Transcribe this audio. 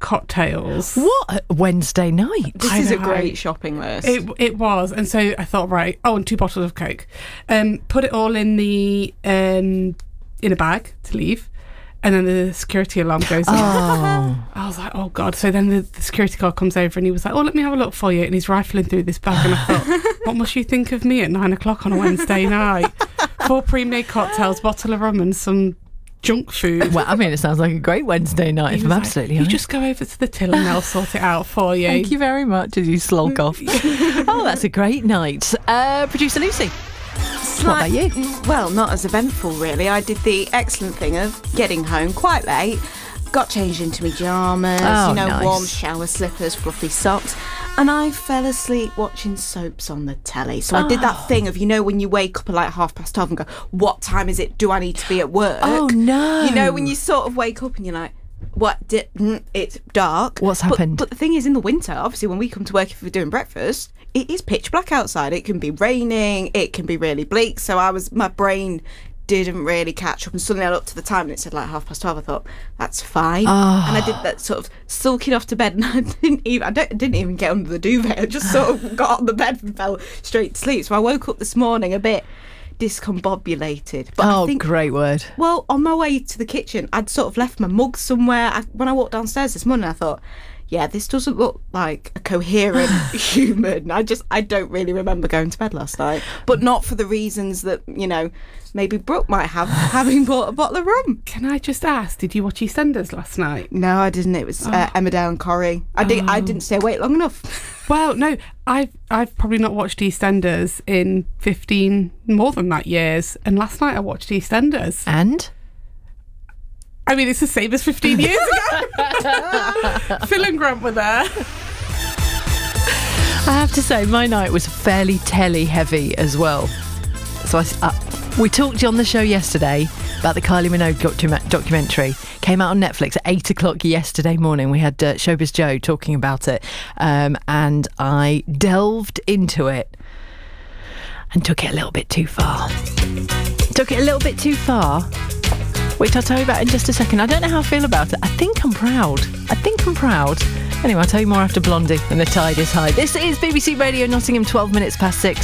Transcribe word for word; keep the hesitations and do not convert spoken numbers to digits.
cocktails. What a Wednesday night. This I is a know. great shopping list. It it was, and so I thought, right, oh, and two bottles of Coke. Um, put it all in the um in a bag to leave, and then the security alarm goes off. Oh. I was like, oh God. So then the, the security guard comes over and he was like, oh, let me have a look for you. And he's rifling through this bag. And I thought, what must you think of me at nine o'clock on a Wednesday night? Four pre-made cocktails, bottle of rum and some junk food. Well, I mean, it sounds like a great Wednesday night, He if was I'm like, absolutely you honest. just go over to the till and they'll sort it out for you. Thank you very much as you slog off. Oh, that's a great night. Uh, Producer Lucy. What about you? Well, not as eventful, really. I did the excellent thing of getting home quite late, got changed into my pyjamas, Oh, you know, nice. warm shower slippers, fluffy socks, and I fell asleep watching soaps on the telly. So I did that Oh. thing of, you know, when you wake up at like half past twelve and go, what time is it? Do I need to be at work? Oh, no. You know, when you sort of wake up and you're like, what? Di- mm, it's dark. What's But- happened? But, the thing is, in the winter, obviously, when we come to work, if we're doing breakfast, it is pitch black outside. It can be raining. It can be really bleak. So I was, my brain didn't really catch up, and suddenly I looked at the time and it said like half past twelve. I thought, that's fine. Oh. And I did that sort of sulking off to bed, and I didn't even I don't, didn't even get under the duvet. I just sort of got on the bed and fell straight to sleep. So I woke up this morning a bit discombobulated. But Oh, I think, great word. well, on my way to the kitchen, I'd sort of left my mug somewhere. I, when I walked downstairs this morning, I thought, yeah, this doesn't look like a coherent human. I just, I don't really remember going to bed last night. But not for the reasons that, you know, maybe Brooke might have, having bought a bottle of rum. Can I just ask, did you watch EastEnders last night? No, I didn't. It was uh, Emmerdale and Corrie. I, did, I didn't stay awake long enough. Well, no, I've I've probably not watched EastEnders in fifteen, more than that, years. And last night I watched EastEnders. And? I mean, it's the same as fifteen years ago. Phil and Grant were there. I have to say, my night was fairly telly heavy as well. So I, uh, we talked on the show yesterday about the Kylie Minogue docu- documentary. Came out on Netflix at eight o'clock yesterday morning. We had uh, Showbiz Joe talking about it, um, and I delved into it and took it a little bit too far. Took it a little bit too far, which I'll tell you about in just a second. I don't know how I feel about it. I think I'm proud. I think I'm proud. Anyway, I'll tell you more after Blondie and The Tide is High. This is B B C Radio Nottingham, twelve minutes past six.